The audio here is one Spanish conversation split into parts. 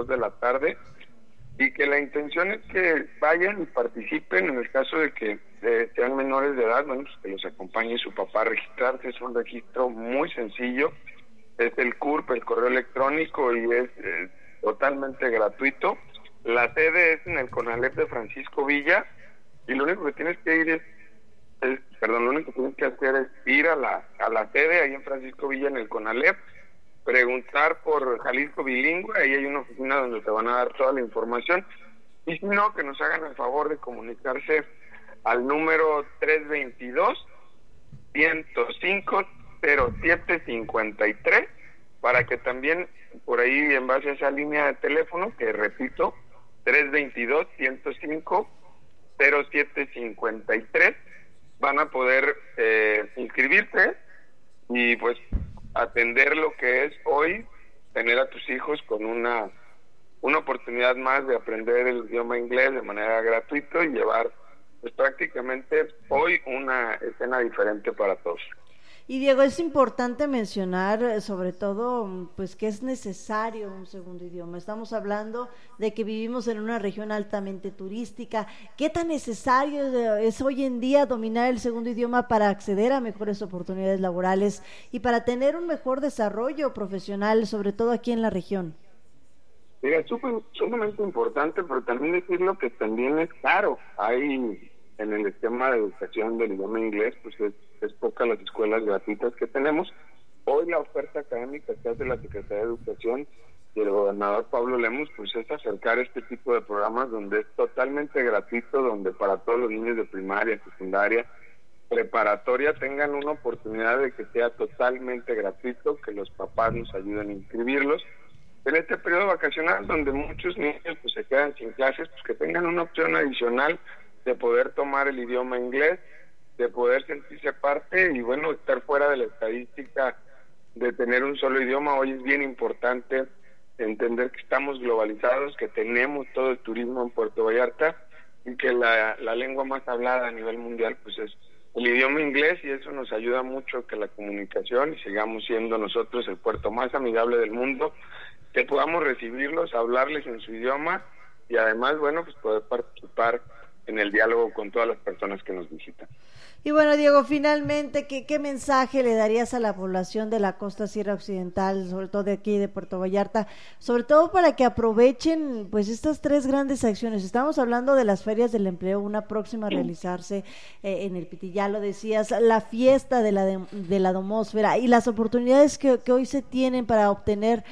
2 de la tarde, y que la intención es que vayan y participen. En el caso de que sean menores de edad, bueno, pues que los acompañe su papá a registrarse. Es un registro muy sencillo, es el CURP, el correo electrónico, y es totalmente gratuito. La sede es en el CONALEP de Francisco Villa, y lo único que tienes que ir lo único que tienes que hacer es ir a la sede ahí en Francisco Villa, en el CONALEP, preguntar por Jalisco Bilingüe. Ahí hay una oficina donde te van a dar toda la información, y si no, que nos hagan el favor de comunicarse al número 322-105-0753, para que también por ahí, en base a esa línea de teléfono, que repito, 322-105-0753, van a poder inscribirse y pues atender lo que es hoy tener a tus hijos con una oportunidad más de aprender el idioma inglés de manera gratuita, y llevar pues prácticamente hoy una escena diferente para todos. Y Diego, es importante mencionar sobre todo pues que es necesario un segundo idioma. Estamos hablando de que vivimos en una región altamente turística. ¿Qué tan necesario es hoy en día dominar el segundo idioma para acceder a mejores oportunidades laborales y para tener un mejor desarrollo profesional, sobre todo aquí en la región? Mira, es sumamente importante, pero también decirlo que también es caro. Hay en el esquema de educación del idioma inglés, pues es pocas las escuelas gratuitas que tenemos. Hoy la oferta académica que hace la Secretaría de Educación y el gobernador Pablo Lemus, pues es acercar este tipo de programas donde es totalmente gratuito, donde para todos los niños de primaria, secundaria, preparatoria tengan una oportunidad de que sea totalmente gratuito, que los papás nos ayuden a inscribirlos. En este periodo vacacional, donde muchos niños pues se quedan sin clases, pues que tengan una opción adicional de poder tomar el idioma inglés, de poder sentirse parte y bueno, estar fuera de la estadística de tener un solo idioma. Hoy es bien importante entender que estamos globalizados, que tenemos todo el turismo en Puerto Vallarta, y que la lengua más hablada a nivel mundial pues es el idioma inglés, y eso nos ayuda mucho a que la comunicación, y sigamos siendo nosotros el puerto más amigable del mundo, que podamos recibirlos, hablarles en su idioma, y además, bueno, pues poder participar en el diálogo con todas las personas que nos visitan. Y bueno, Diego, finalmente, ¿qué mensaje le darías a la población de la costa Sierra Occidental, sobre todo de aquí de Puerto Vallarta, sobre todo para que aprovechen pues estas tres grandes acciones? Estamos hablando de las ferias del empleo, una próxima a realizarse en el Piti, ya lo decías, la fiesta de la domósfera y las oportunidades que hoy se tienen para obtener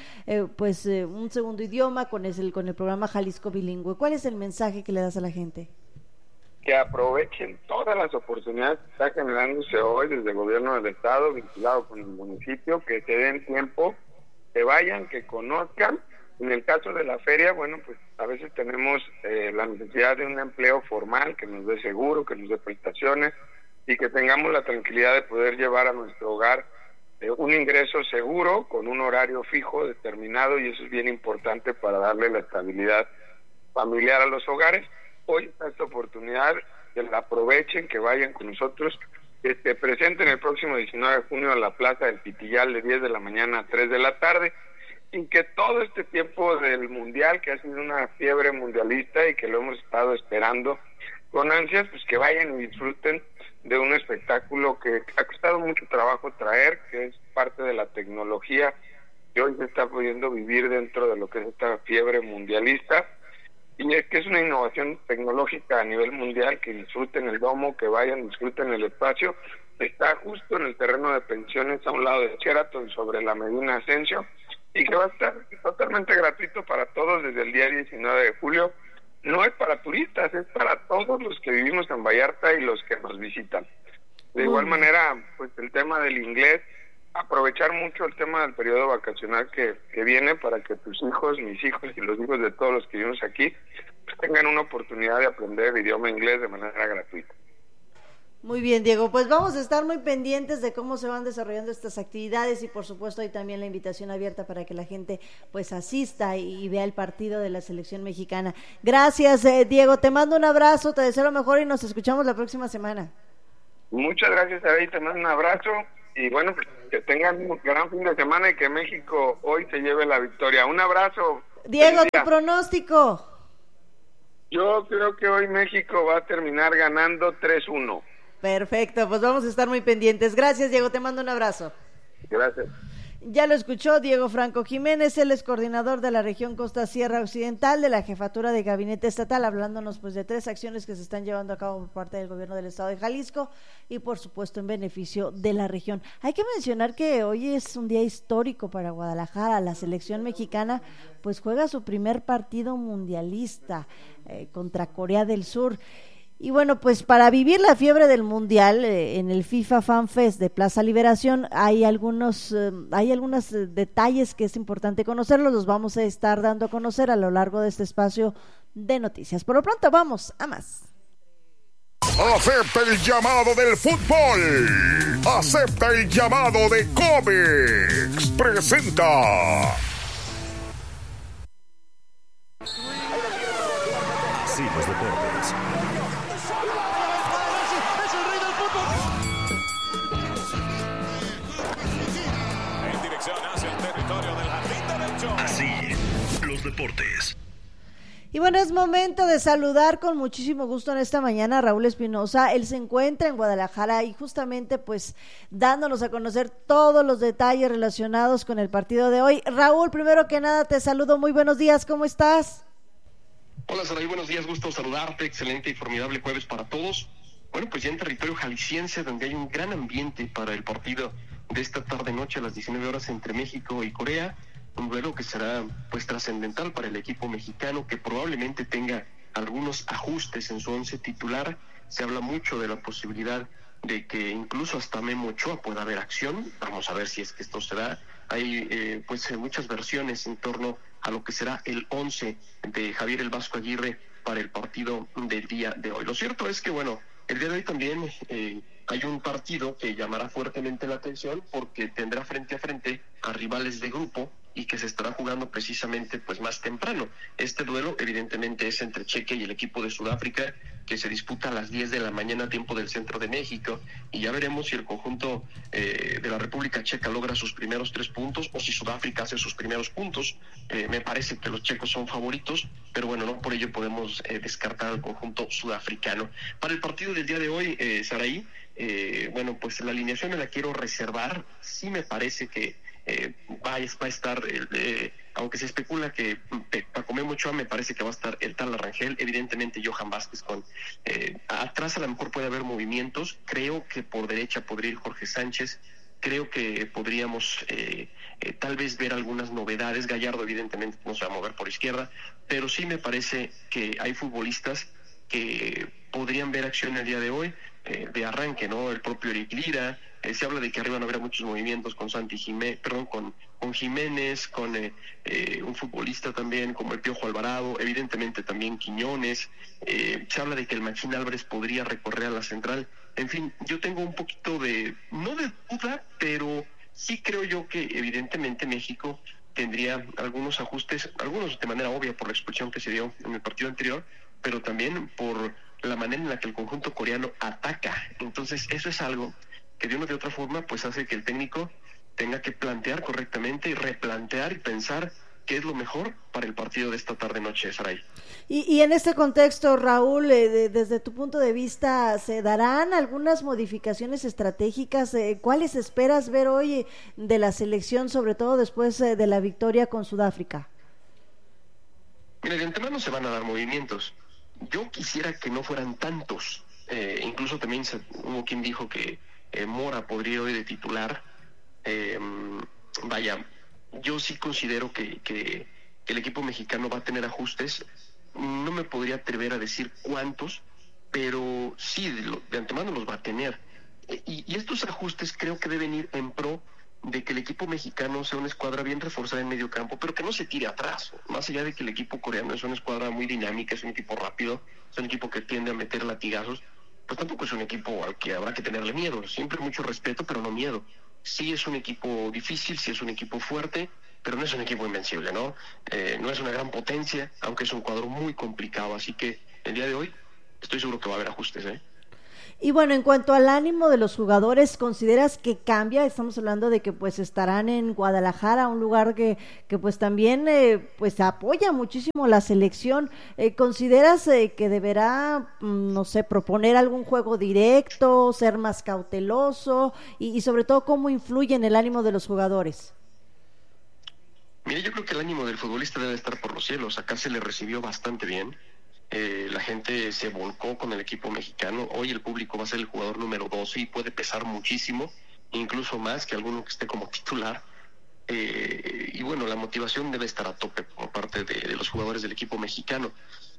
un segundo idioma con el programa Jalisco Bilingüe. ¿Cuál es el mensaje que le das a la gente? Que aprovechen todas las oportunidades que está generándose hoy desde el gobierno del estado, vinculado con el municipio, que se den tiempo, que vayan, que conozcan. En el caso de la feria, bueno, pues a veces tenemos la necesidad de un empleo formal que nos dé seguro, que nos dé prestaciones, y que tengamos la tranquilidad de poder llevar a nuestro hogar un ingreso seguro, con un horario fijo, determinado, y eso es bien importante para darle la estabilidad familiar a los hogares. Hoy está esta oportunidad, que la aprovechen, que vayan con nosotros, que se presenten el próximo 19 de junio a la Plaza del Pitillal de 10 de la mañana a 3 de la tarde, y que todo este tiempo del Mundial, que ha sido una fiebre mundialista y que lo hemos estado esperando con ansias, pues que vayan y disfruten de un espectáculo que ha costado mucho trabajo traer, que es parte de la tecnología que hoy se está pudiendo vivir dentro de lo que es esta fiebre mundialista. Y es que es una innovación tecnológica a nivel mundial, que disfruten el domo, que vayan, disfruten el espacio. Está justo en el terreno de pensiones a un lado de Sheraton, sobre la Medina Ascencio, y que va a estar totalmente gratuito para todos desde el día 19 de julio. No es para turistas, es para todos los que vivimos en Vallarta y los que nos visitan. De igual manera, pues el tema del inglés, aprovechar mucho el tema del periodo vacacional que viene, para que tus hijos, mis hijos y los hijos de todos los que vivimos aquí, pues tengan una oportunidad de aprender el idioma inglés de manera gratuita. Muy bien, Diego, pues vamos a estar muy pendientes de cómo se van desarrollando estas actividades, y por supuesto hay también la invitación abierta para que la gente pues asista y vea el partido de la selección mexicana. Gracias, Diego, te mando un abrazo, te deseo lo mejor y nos escuchamos la próxima semana. Muchas gracias, David, te mando un abrazo. Y bueno, pues que tengan un gran fin de semana y que México hoy se lleve la victoria. Un abrazo. Diego, tu pronóstico. Yo creo que hoy México va a terminar ganando 3-1. Perfecto, pues vamos a estar muy pendientes. Gracias, Diego, te mando un abrazo. Gracias. Ya lo escuchó Diego Franco Jiménez, él es coordinador de la región Costa Sierra Occidental de la Jefatura de Gabinete Estatal, hablándonos pues de 3 acciones que se están llevando a cabo por parte del gobierno del estado de Jalisco y por supuesto en beneficio de la región. Hay que mencionar que hoy es un día histórico para Guadalajara. La selección mexicana pues juega su primer partido mundialista contra Corea del Sur. Y bueno, pues para vivir la fiebre del Mundial, en el FIFA Fan Fest de Plaza Liberación hay algunos detalles que es importante conocerlos, los vamos a estar dando a conocer a lo largo de este espacio de noticias. Por lo pronto vamos a más. Acepta el llamado del fútbol. Acepta el llamado de Comex. Presenta. Así los deportes. Así, los deportes. Y bueno, es momento de saludar con muchísimo gusto en esta mañana a Raúl Espinosa. Él se encuentra en Guadalajara y justamente pues dándonos a conocer todos los detalles relacionados con el partido de hoy. Raúl, primero que nada te saludo, muy buenos días, ¿cómo estás? Hola Saray, buenos días, gusto saludarte, excelente y formidable jueves para todos. Bueno, pues ya en territorio jalisciense, donde hay un gran ambiente para el partido de esta tarde-noche a las 19 horas entre México y Corea, un duelo que será pues trascendental para el equipo mexicano, que probablemente tenga algunos ajustes en su once titular. Se habla mucho de la posibilidad de que incluso hasta Memo Ochoa pueda haber acción. Vamos a ver si es que esto se da. Hay muchas versiones en torno a lo que será el 11 de Javier el Vasco Aguirre para el partido del día de hoy. Lo cierto es que, bueno, el día de hoy también hay un partido que llamará fuertemente la atención porque tendrá frente a frente a rivales de grupo y que se estará jugando precisamente pues más temprano. Este duelo evidentemente es entre Chequia y el equipo de Sudáfrica, que se disputa a las 10 de la mañana tiempo del centro de México, y ya veremos si el conjunto de la República Checa logra sus primeros 3 puntos o si Sudáfrica hace sus primeros puntos. Me parece que los checos son favoritos, pero bueno, no por ello podemos descartar al conjunto sudafricano. Para el partido del día de hoy, Saraí, bueno, pues la alineación me la quiero reservar. Sí me parece que va a estar, aunque se especula que Paco Memo Ochoa, me parece que va a estar el tal Rangel, evidentemente Johan Vázquez con atrás a lo mejor puede haber movimientos, creo que por derecha podría ir Jorge Sánchez, creo que podríamos tal vez ver algunas novedades. Gallardo evidentemente no se va a mover por izquierda, pero sí me parece que hay futbolistas que podrían ver acción el día de hoy, de arranque, ¿no? El propio Eric Lira. Se habla de que arriba no habrá muchos movimientos con con Jiménez, con un futbolista también como el Piojo Alvarado, evidentemente también Quiñones. Se habla de que el Machín Álvarez podría recorrer a la central. En fin, yo tengo un poquito no de duda, pero sí creo yo que evidentemente México tendría algunos ajustes, algunos de manera obvia por la expulsión que se dio en el partido anterior, pero también por la manera en la que el conjunto coreano ataca. Entonces eso es algo que de una de otra forma pues hace que el técnico tenga que plantear correctamente y replantear y pensar qué es lo mejor para el partido de esta tarde-noche, Saray. Y en este contexto, Raúl, desde tu punto de vista, ¿se darán algunas modificaciones estratégicas? ¿Cuáles esperas ver hoy de la selección, sobre todo después de la victoria con Sudáfrica? Mira, de antemano se van a dar movimientos. Yo quisiera que no fueran tantos. Incluso también hubo quien dijo que Mora podría ir hoy de titular. Vaya, yo sí considero que el equipo mexicano va a tener ajustes. No me podría atrever a decir cuántos, pero sí, de antemano los va a tener. Y estos ajustes creo que deben ir en pro de que el equipo mexicano sea una escuadra bien reforzada en medio campo, pero que no se tire atrás. Más allá de que el equipo coreano es una escuadra muy dinámica, es un equipo rápido, es un equipo que tiende a meter latigazos, pues tampoco es un equipo al que habrá que tenerle miedo. Siempre mucho respeto, pero no miedo. Sí es un equipo difícil, sí es un equipo fuerte, pero no es un equipo invencible, ¿no? No es una gran potencia, aunque es un cuadro muy complicado. Así que el día de hoy estoy seguro que va a haber ajustes, ¿eh? Y bueno, en cuanto al ánimo de los jugadores, ¿consideras que cambia? Estamos hablando de que pues estarán en Guadalajara, un lugar que pues también pues apoya muchísimo la selección. ¿Consideras que deberá, no sé, proponer algún juego directo, ser más cauteloso y sobre todo cómo influye en el ánimo de los jugadores? Mire, yo creo que el ánimo del futbolista debe estar por los cielos. Acá se le recibió bastante bien. La gente se volcó con el equipo mexicano. Hoy el público va a ser el jugador número 12 y puede pesar muchísimo, incluso más que alguno que esté como titular. Y bueno, la motivación debe estar a tope por parte de los jugadores del equipo mexicano.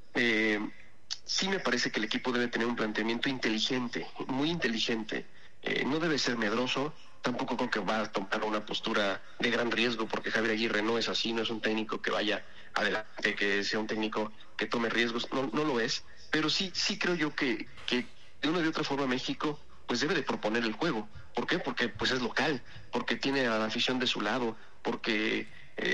Sí me parece que el equipo debe tener un planteamiento inteligente, muy inteligente. No debe ser medroso. Tampoco creo que va a tomar una postura de gran riesgo, porque Javier Aguirre no es así, no es un técnico que vaya adelante, que sea un técnico que tome riesgos, no lo es, pero sí creo yo que de una u otra forma México pues debe de proponer el juego. ¿Por qué? Porque pues es local, porque tiene a la afición de su lado, porque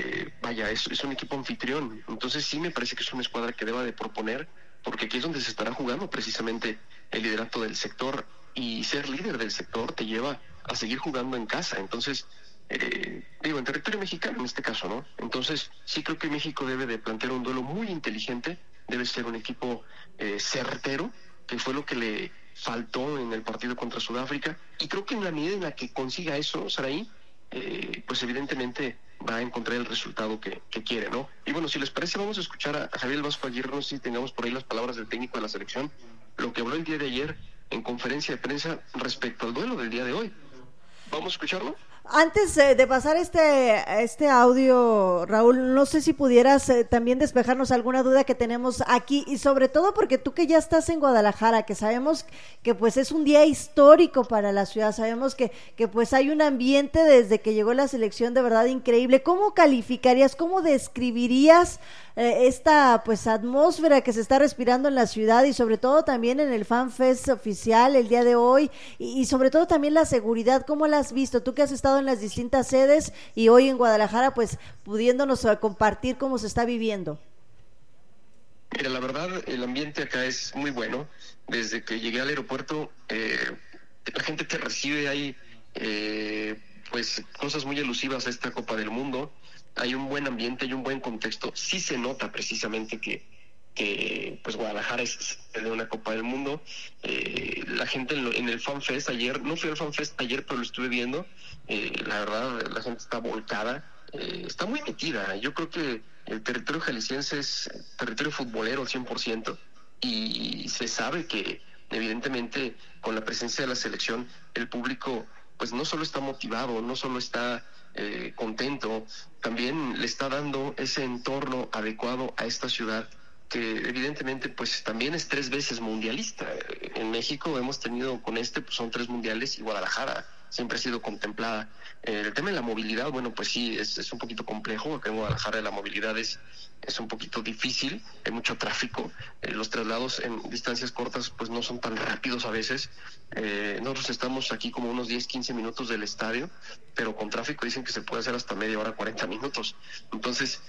es un equipo anfitrión. Entonces sí me parece que es una escuadra que deba de proponer, porque aquí es donde se estará jugando precisamente el liderato del sector, y ser líder del sector te lleva a seguir jugando en casa. Entonces, en territorio mexicano en este caso, ¿no? Entonces, sí creo que México debe de plantear un duelo muy inteligente, debe ser un equipo certero, que fue lo que le faltó en el partido contra Sudáfrica, y creo que en la medida en la que consiga eso, Saraí, pues evidentemente va a encontrar el resultado que quiere, ¿no? Y bueno, si les parece, vamos a escuchar a Javier Vasco Aguirre, no sé si tengamos por ahí las palabras del técnico de la selección, lo que habló el día de ayer en conferencia de prensa respecto al duelo del día de hoy. ¿Vamos a escucharlo? Antes de pasar este audio, Raúl, no sé si pudieras también despejarnos alguna duda que tenemos aquí, y sobre todo porque tú que ya estás en Guadalajara, que sabemos que pues es un día histórico para la ciudad, sabemos que pues hay un ambiente desde que llegó la selección de verdad increíble. ¿Cómo calificarías, cómo describirías esta pues atmósfera que se está respirando en la ciudad, y sobre todo también en el Fan Fest oficial el día de hoy, y sobre todo también la seguridad? ¿Cómo la has visto? Tú que has estado en las distintas sedes y hoy en Guadalajara, pues pudiéndonos compartir cómo se está viviendo. Mira, la verdad, el ambiente acá es muy bueno. Desde que llegué al aeropuerto, la gente te recibe, hay pues cosas muy elusivas a esta Copa del Mundo. Hay un buen ambiente, hay un buen contexto. Sí se nota precisamente que pues Guadalajara es de una Copa del Mundo. La gente en el Fan Fest ayer, no fui al Fan Fest ayer, pero lo estuve viendo. La verdad, la gente está volcada, está muy metida. Yo creo que el territorio jalisciense es territorio futbolero 100%, y se sabe que evidentemente con la presencia de la selección el público pues no solo está motivado, no solo está contento, también le está dando ese entorno adecuado a esta ciudad, que evidentemente pues también es 3 veces mundialista. En México hemos tenido con pues son 3 mundiales, y Guadalajara siempre ha sido contemplada. El tema de la movilidad, bueno, pues sí, es un poquito complejo. Acá en Guadalajara la movilidad es un poquito difícil, hay mucho tráfico, los traslados en distancias cortas pues no son tan rápidos a veces. Nosotros estamos aquí como unos 10-15 minutos del estadio, pero con tráfico dicen que se puede hacer hasta media hora, 40 minutos. Entonces,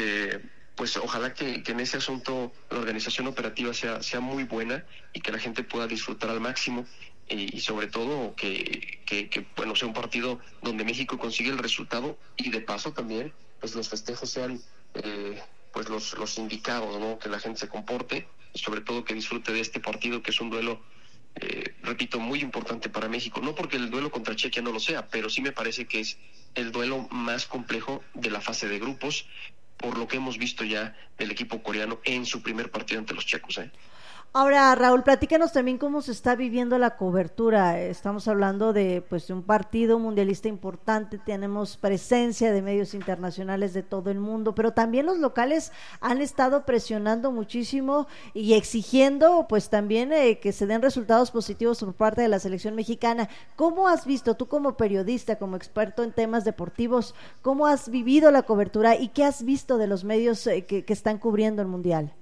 pues ojalá que en ese asunto la organización operativa sea muy buena, y que la gente pueda disfrutar al máximo, y sobre todo que bueno, sea un partido donde México consigue el resultado, y de paso también pues los festejos sean pues los indicados, ¿no? Que la gente se comporte, y sobre todo que disfrute de este partido, que es un duelo, repito, muy importante para México. No porque el duelo contra Chequia no lo sea, pero sí me parece que es el duelo más complejo de la fase de grupos, por lo que hemos visto ya del equipo coreano en su primer partido ante los checos. Ahora, Raúl, platícanos también cómo se está viviendo la cobertura. Estamos hablando de un partido mundialista importante, tenemos presencia de medios internacionales de todo el mundo, pero también los locales han estado presionando muchísimo y exigiendo pues también que se den resultados positivos por parte de la selección mexicana. ¿Cómo has visto, tú como periodista, como experto en temas deportivos, cómo has vivido la cobertura y qué has visto de los medios que están cubriendo el Mundial?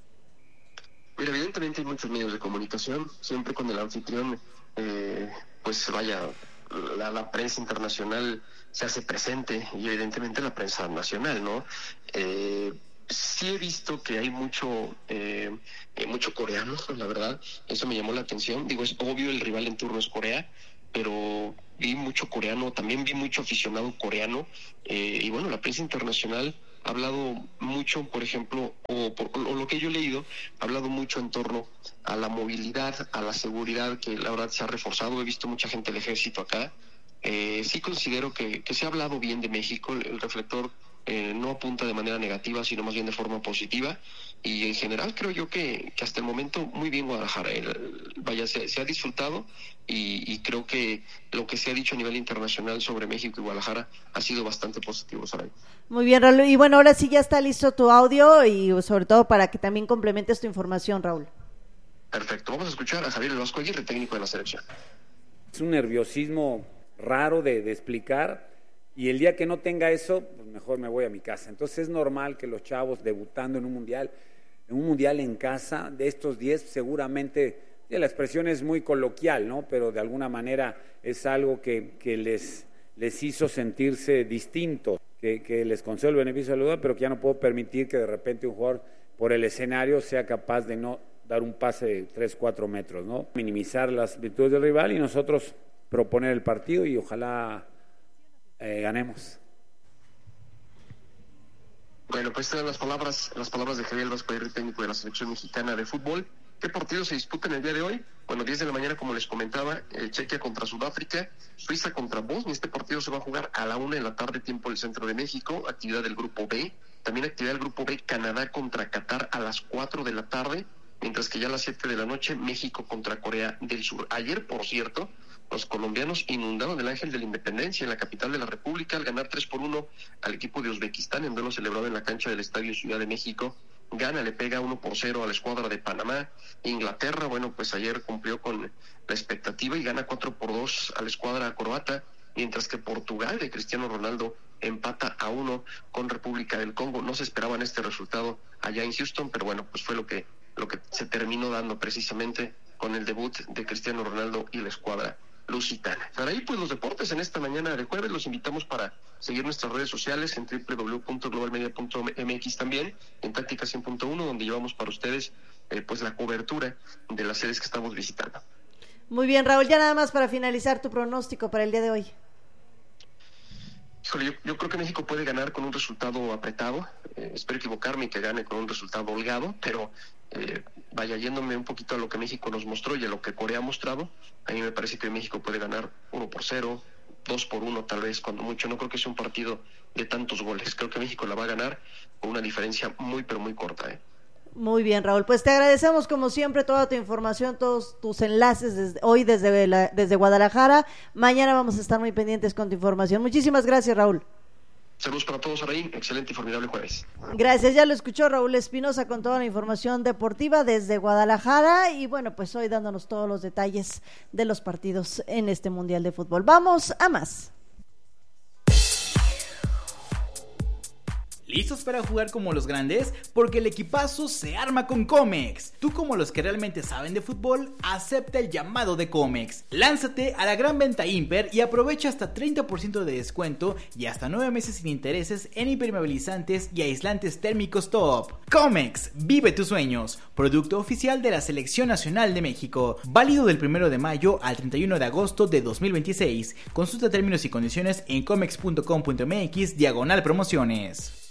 Mira, evidentemente hay muchos medios de comunicación, siempre con el anfitrión, pues vaya, la prensa internacional se hace presente, y evidentemente la prensa nacional, ¿no? sí he visto que hay mucho coreano, la verdad. Eso me llamó la atención. Digo, es obvio, el rival en turno es Corea, pero vi mucho coreano, también vi mucho aficionado coreano. Y bueno, la prensa internacional ha hablado mucho, por ejemplo, o lo que yo he leído, ha hablado mucho en torno a la movilidad, a la seguridad, que la verdad se ha reforzado. He visto mucha gente del ejército acá. Sí considero que se ha hablado bien de México. El reflector no apunta de manera negativa, sino más bien de forma positiva. Y en general creo yo que hasta el momento muy bien Guadalajara. Se ha disfrutado y creo que lo que se ha dicho a nivel internacional sobre México y Guadalajara ha sido bastante positivo, Saray. Muy bien, Raúl. Y bueno, ahora sí ya está listo tu audio y sobre todo para que también complementes tu información, Raúl. Perfecto. Vamos a escuchar a Javier El Vasco Aguirre, técnico de la selección. Es un nerviosismo raro de explicar, y el día que no tenga eso, pues mejor me voy a mi casa. Entonces es normal que los chavos debutando en un mundial en casa, de estos 10 seguramente, la expresión es muy coloquial, ¿no? Pero de alguna manera es algo que les hizo sentirse distintos, que les concedo el beneficio de la duda, pero que ya no puedo permitir que de repente un jugador por el escenario sea capaz de no dar un pase de 3-4 metros, ¿no? Minimizar las virtudes del rival y nosotros proponer el partido y ojalá ganemos. Bueno, pues estas eran las palabras de Javier Vasco Aguirre, técnico de la selección mexicana de fútbol. ¿Qué partidos se disputan el día de hoy? Bueno, 10 de la mañana, como les comentaba, Chequia contra Sudáfrica, Suiza contra Bosnia. Este partido se va a jugar a la 1:00 p.m, tiempo del centro de México. Actividad del grupo B. También actividad del grupo B, Canadá contra Qatar a las 4 de la tarde. Mientras que ya a las 7 de la noche, México contra Corea del Sur. Ayer, por cierto, los colombianos inundaron el Ángel de la Independencia en la capital de la República al ganar 3-1 al equipo de Uzbekistán en duelo celebrado en la cancha del Estadio Ciudad de México. Ghana le pega 1-0 a la escuadra de Panamá. Inglaterra, bueno, pues ayer cumplió con la expectativa y gana 4-2 a la escuadra croata, mientras que Portugal de Cristiano Ronaldo empata a 1 con República del Congo. No se esperaban este resultado allá en Houston, pero bueno, pues fue lo que se terminó dando precisamente con el debut de Cristiano Ronaldo y la escuadra lusitana. Para ahí, pues los deportes en esta mañana de jueves. Los invitamos para seguir nuestras redes sociales en www.globalmedia.mx, también en Táctica 100.1, donde llevamos para ustedes pues la cobertura de las sedes que estamos visitando. Muy bien, Raúl, ya nada más para finalizar tu pronóstico para el día de hoy. Híjole, yo creo que México puede ganar con un resultado apretado. Espero equivocarme y que gane con un resultado holgado, pero yéndome un poquito a lo que México nos mostró y a lo que Corea ha mostrado, a mí me parece que México puede ganar 1-0, 2-1 tal vez, cuando mucho. No creo que sea un partido de tantos goles. Creo que México la va a ganar con una diferencia muy, pero muy corta. Muy bien, Raúl, pues te agradecemos como siempre toda tu información, todos tus enlaces desde Guadalajara. Mañana vamos a estar muy pendientes con tu información. Muchísimas gracias, Raúl. Saludos para todos, Araí. Excelente y formidable jueves. Gracias, ya lo escuchó Raúl Espinosa con toda la información deportiva desde Guadalajara y bueno, pues hoy dándonos todos los detalles de los partidos en este Mundial de Fútbol. Vamos a más. ¿Listos para jugar como los grandes? Porque el equipazo se arma con Comex. Tú, como los que realmente saben de fútbol, acepta el llamado de Comex. Lánzate a la gran venta Imper y aprovecha hasta 30% de descuento y hasta 9 meses sin intereses en impermeabilizantes y aislantes térmicos top. Comex, vive tus sueños. Producto oficial de la Selección Nacional de México. Válido del 1 de mayo al 31 de agosto de 2026. Consulta términos y condiciones en comex.com.mx/promociones.